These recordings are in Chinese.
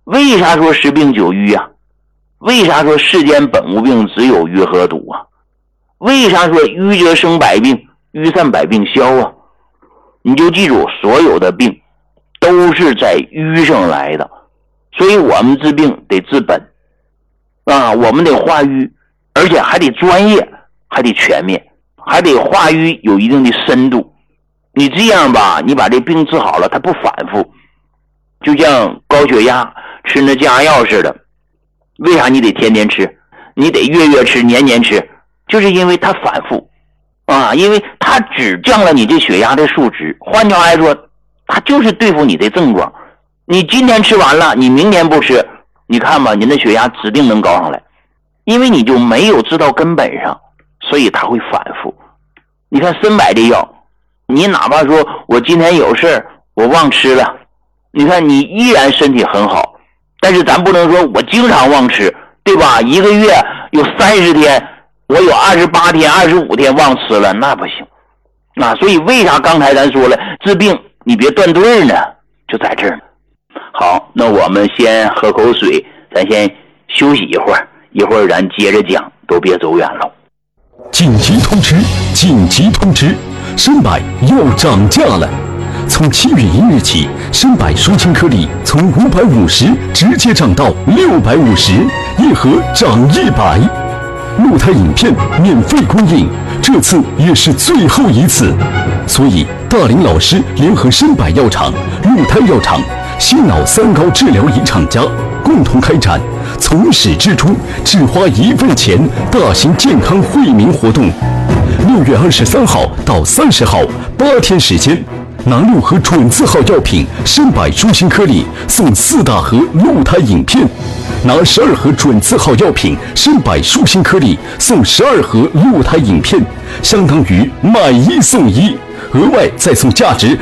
为啥说十病九瘀啊？为啥说世间本无病，只有瘀和堵啊？为啥说瘀则生百病，瘀散百病消啊？你就记住，所有的病都是在瘀上来的，所以我们治病得治本啊，我们得化瘀，而且还得专业，还得全面，还得化瘀有一定的深度。你这样吧，你把这病治好了，它不反复，就像高血压吃那降压药似的。为啥你得天天吃？你得月月吃，年年吃，就是因为它反复啊，因为它只降了你这血压的数值。换句话来说，它就是对付你的症状。你今天吃完了，你明天不吃，你看吧，您的血压指定能高上来，因为你就没有治到根本上，所以它会反复。你看参柏的药，你哪怕说我今天有事我忘吃了，你看你依然身体很好，但是咱不能说我经常忘吃，对吧？一个月有30天，我有28天、25天忘吃了，那不行。那所以为啥刚才咱说了，治病你别断队呢？就在这儿。好，那我们先喝口水，咱先休息一会儿，一会儿咱接着讲，都别走远了。 紧急通知！紧急通知！参柏要涨价了！从7月1日起，参柏舒清颗粒从550直接涨到650，一盒涨100。鹿胎饮片免费供应，这次也是最后一次，所以大林老师联合参柏药厂、鹿胎药厂、心脑三高治疗仪厂家共同开展从始至终只花1份钱大型健康惠民活动。6月23号到30号8天时间，拿6盒准字号药品参柏舒心颗粒送4大盒鹿胎饮片，拿12盒准字号药品参柏舒心颗粒送12盒鹿胎饮片，相当于买1送1，额外再送价值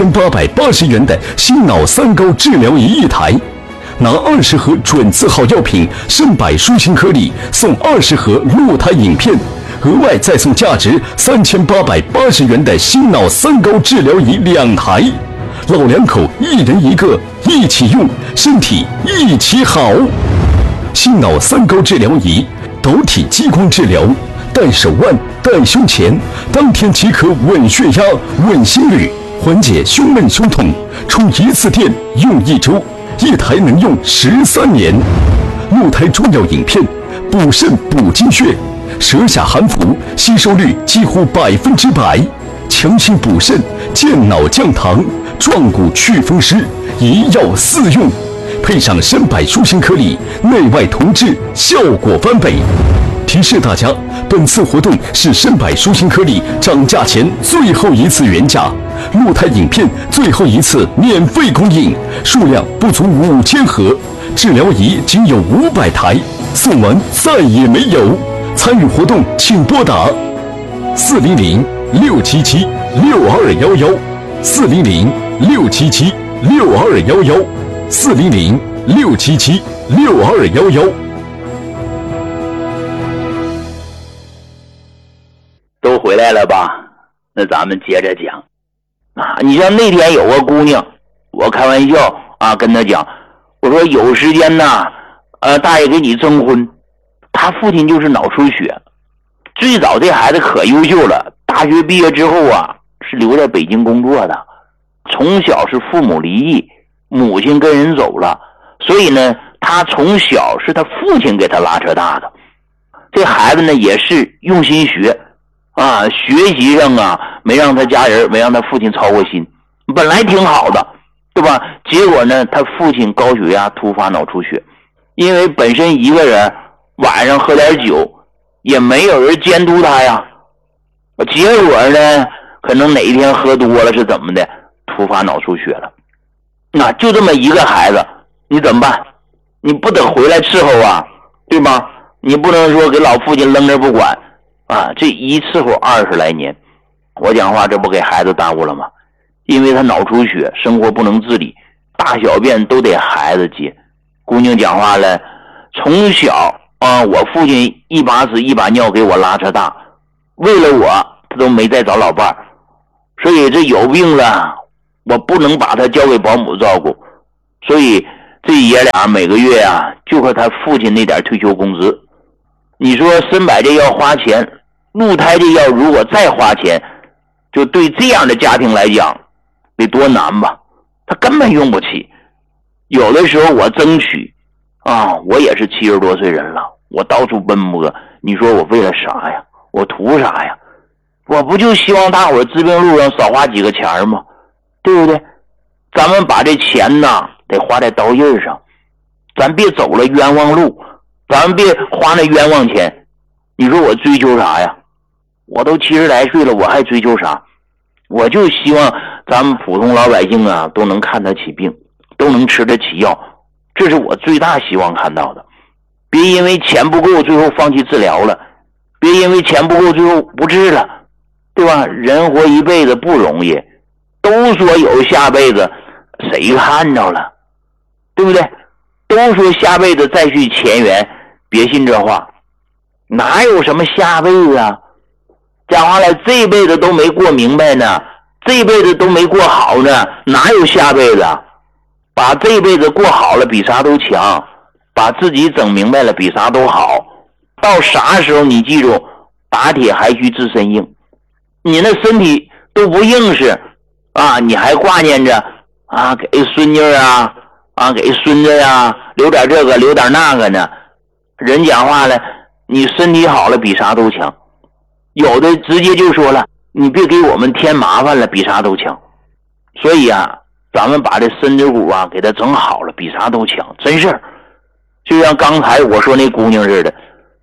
3880元的心脑三高治疗仪1台。拿20盒准字号药品参柏舒心颗粒送20盒鹿胎饮片，额外再送价值3880元的心脑三高治疗仪2台。老两口一人一个，一起用，身体一起好。心脑三高治疗仪，导体激光治疗，戴手腕、戴胸前，当天即可稳血压、稳心率，缓解胸闷胸痛，充1次电用1周，1台能用13年。鹿胎中药饮片，补肾补精血，舌下含服，吸收率几乎100%，强心补肾，健脑降糖，壮骨祛风湿，一药4用，配上参柏舒心颗粒，内外同治，效果翻倍。提示大家，本次活动是参柏舒心颗粒涨价前最后一次原价，鹿胎饮片最后一次免费供应，数量不足5000盒，治疗仪仅有500台，送完再也没有。参与活动请拨打400-677-6211，400-677-6211，400-677-6211。 都回来了吧？那咱们接着讲啊。你像那天有个姑娘，我开玩笑啊，跟她讲，我说有时间呐，大爷给你征婚。他父亲就是脑出血，最早这孩子可优秀了，大学毕业之后啊，是留在北京工作的。从小是父母离异，母亲跟人走了，所以呢，他从小是他父亲给他拉扯大的。这孩子呢，也是用心学啊，学习上啊，没让他家人，没让他父亲操过心，本来挺好的，对吧？结果呢，他父亲高血压突发脑出血，因为本身一个人晚上喝点酒，也没有人监督他呀。结果呢，可能哪一天喝多了是怎么的，突发脑出血了。那就这么一个孩子，你怎么办？你不得回来伺候啊，对吧？你不能说给老父亲扔这不管啊！这一伺候20来年，我讲话这不给孩子耽误了吗？因为他脑出血，生活不能自理，大小便都得孩子接。姑娘讲话了，从小啊，我父亲一把屎一把尿给我拉扯大，为了我他都没再找老伴儿，所以这有病了，我不能把他交给保姆照顾，所以这爷俩每个月啊就和他父亲那点退休工资。你说参柏这药花钱，鹿胎这药如果再花钱，就对这样的家庭来讲得多难吧，他根本用不起。有的时候我争取啊，我也是70多岁人了，我到处奔波，你说我为了啥呀？我图啥呀？我不就希望大伙治病路上少花几个钱吗？对不对？咱们把这钱呐得花在刀刃上，咱别走了冤枉路，咱们别花那冤枉钱。你说我追求啥呀？我都70来岁了，我还追求啥？我就希望咱们普通老百姓啊都能看得起病，都能吃得起药，这是我最大希望看到的。别因为钱不够最后放弃治疗了，别因为钱不够最后不治了，对吧？人活一辈子不容易，都说有下辈子，谁看着了？对不对？都说下辈子再续前缘，别信这话，哪有什么下辈子啊？讲话来，这辈子都没过明白呢，这辈子都没过好呢，哪有下辈子？把这辈子过好了比啥都强，把自己整明白了比啥都好。到啥时候你记住，打铁还需自身硬。你那身体都不硬实啊，你还挂念着啊给孙女啊给孙子呀留点这个留点那个呢。人讲话了，你身体好了比啥都强。有的直接就说了，你别给我们添麻烦了，比啥都强。所以啊，咱们把这身子骨啊给它整好了，比啥都强，真事儿。就像刚才我说那姑娘似的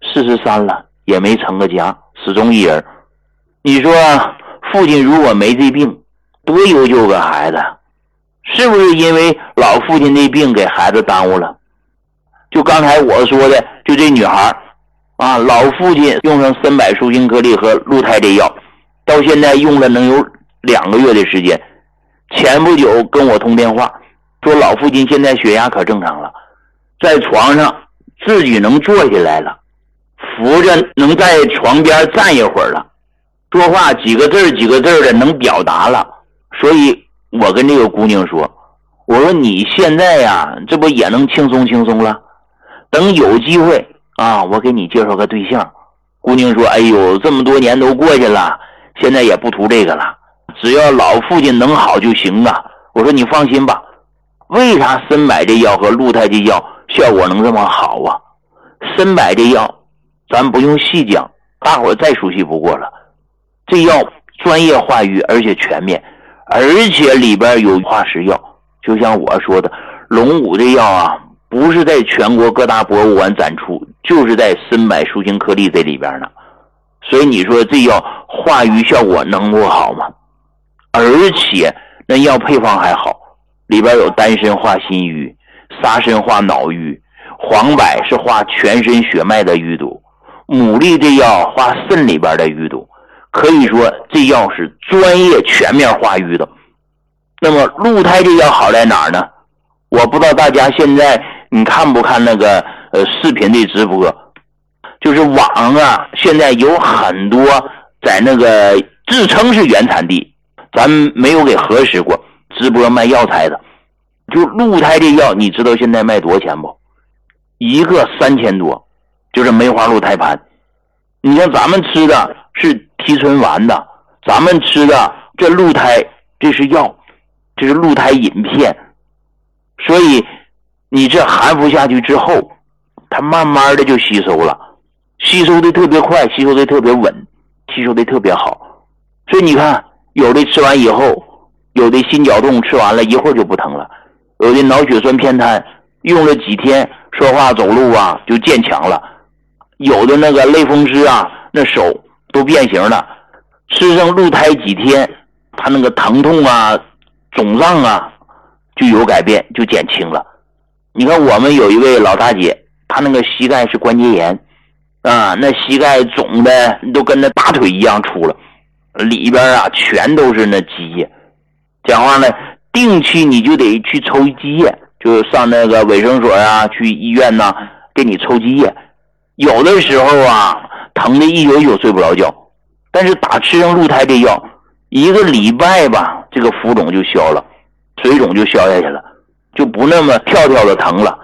，43了也没成个家，始终一人。你说父亲如果没这病，多优秀个孩子，是不是因为老父亲这病给孩子耽误了？就刚才我说的，就这女孩啊，老父亲用上参柏舒心颗粒和鹿胎这药，到现在用了能有2个月的时间。前不久跟我通电话，说老父亲现在血压可正常了，在床上自己能坐下来了，扶着能在床边站一会儿了，说话几个字的能表达了。所以我跟这个姑娘说，我说你现在呀，这不也能轻松轻松了？等有机会啊，我给你介绍个对象。姑娘说，哎呦，这么多年都过去了，现在也不图这个了，只要老父亲能好就行啊。我说你放心吧。为啥参柏这药和鹿胎这药效果能这么好啊？参柏这药咱不用细讲，大伙再熟悉不过了。这药专业化瘀，而且全面，而且里边有化石药。就像我说的，龙骨这药啊，不是在全国各大博物馆展出，就是在参柏舒心颗粒这里边呢。所以你说这药化瘀效果能不好吗？而且那药配方还好，里边有丹参化心瘀，沙参化脑瘀，黄柏是化全身血脉的淤堵，牡蛎这药化肾里边的淤堵。可以说这药是专业全面化瘀的。那么鹿胎这药好在哪儿呢？我不知道大家现在你看不看那个视频的直播，就是网上啊现在有很多在那个自称是原产地，咱没有给核实过，直播卖药材的。就鹿胎这药你知道现在卖多少钱不？一个3000多，就是梅花鹿胎盘。你像咱们吃的是提纯丸的，咱们吃的这鹿胎这是药，这是鹿胎饮片。所以你这含服下去之后，它慢慢的就吸收了，吸收的特别快，吸收的特别稳，吸收的特别好。所以你看，有的吃完以后，有的心绞痛吃完了一会儿就不疼了，有的脑血栓偏瘫用了几天说话走路啊就渐强了，有的那个类风湿啊那手都变形了，吃上鹿胎几天，他那个疼痛啊肿胀啊就有改变，就减轻了。你看我们有一位老大姐，她那个膝盖是关节炎啊，那膝盖肿的都跟那大腿一样粗了，里边啊全都是那积液。讲话呢，定期你就得去抽积液，就上那个卫生所啊，去医院呐，给你抽积液。有的时候啊，疼的一宿宿睡不着觉，但是打吃上鹿胎这药，1个礼拜吧，这个浮肿就消了，水肿就消下去了。 就不那么跳跳的疼了。